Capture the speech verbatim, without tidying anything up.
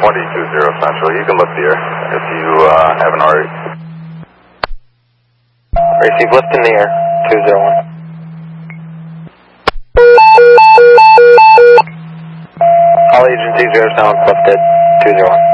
twenty two zero Central. You can lift here if you uh, haven't already. Receive lift in the air, two zero one. All agencies, zero sound, lifted, two zero one.